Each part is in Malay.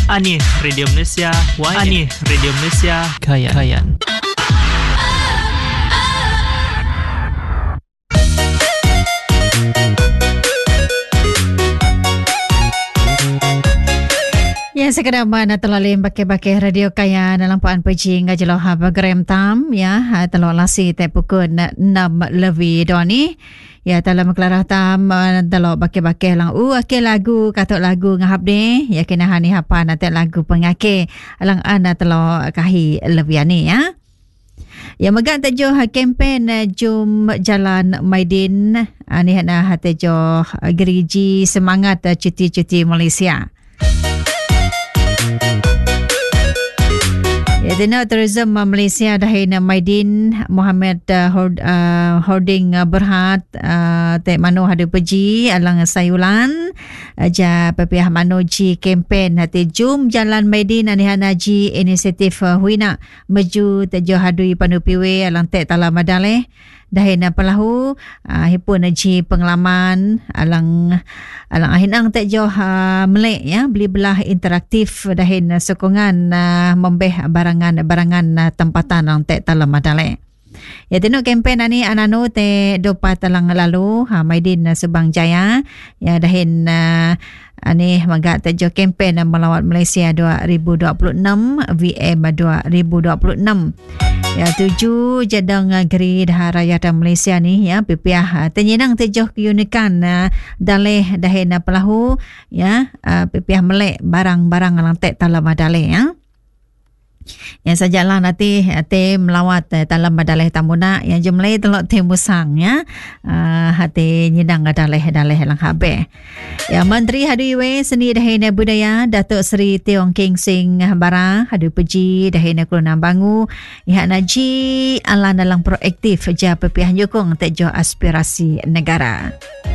Ani Radio Malaysia, Ani Radio Malaysia, Kayan. Ya, sekedar mana terlalu pakai radio kaya dalam puan pejing ngajelah program tam ya terlalu lasi te pukul 6 lebih doni ya dalam kelarah tam terlalu pakai lang akil lagu katok lagu ngahap ni ya kena hani hapa nanti lagu pengake lang ana terlalu kahi lebih ni ya. Ya megang tajuk kempen jom jalan Maidin ni hana tajuk geriji semangat cuti-cuti Malaysia. Ya, Dina Tourism Malaysia dahin Maidin Muhammad Hording Berhad te mano hadu peji alang sayulan ja pepiah manoji kempen hati jum jalan Maidin anihan haji inisiatif huina meju te jo hadui panupiwe alang te tala madale dahin pelahu hipun haji pengalaman alang ahinang te jo melek ya beli belah interaktif dahin sokongan membeh barangan tempatan ang te talam madale. Ya tino kempen ani anano te dopa talang lalu Maidin Subang Jaya ya dahin ani maga te jo kempen melawat Malaysia 2026 VM 2026. Ya tuju jadang geri raya dan Malaysia ni ya pipiah tenyenang tejoh keunikan daleh dahin pelahu ya pipiah melek barang-barang lang te talam madale ya. Yang sajalah nanti te melawat dalam madaleh tamuna yang jumlah telok te musang ya hati nyidang daleh lang habe. Ya Menteri Hadui Seni Dahina Budaya Datuk Seri Teong Keng Sing Bara hadu peji Dahina Kelunang Bangu ya naji ala dalam proaktif ja pepiah nyukung tejo aspirasi negara.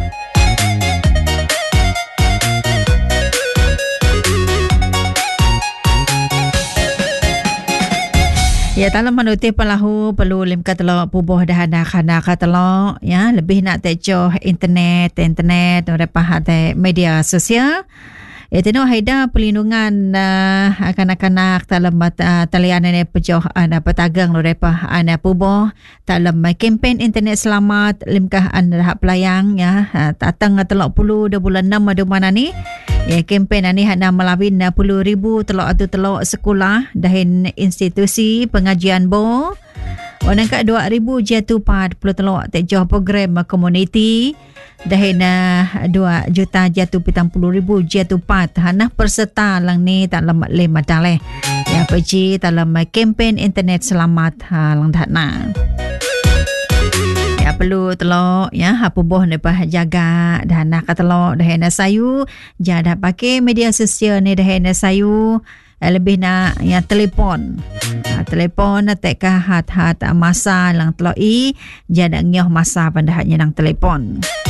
Ya dalam menuti pelahu perlu lim katalo pubuh dahana khana katalo ya lebih nak tejo internet mereka ada media sosial. Ya tino haida pelindungan kanak-kanak dalam talian ini pejoh ana petagang mereka ana pubuh dalam kempen internet selamat limkah anda pelayang ya tatang telok puluh 2 bulan 6 ada mana ni. Ya kempen ani hana melawin 10,000 telok sekolah dahin institusi pengajian bo. Wanang ka 2,000 jatuh 40 telok tejoh program community dahin 2 juta jatuh 70,000 jatuh 4 hana peserta lang ni tak lemat lima daleh. Ya peji dalam kempen internet selamat lang dahna. Ya perlu telok ya apa boh nepah jaga dahana ka telok dahana sayu jada pakai media sosial ni dahana sayu lebih nak ya telefon tekah hat masa lang telok jada nyoh masa pandahatnya nang telefon.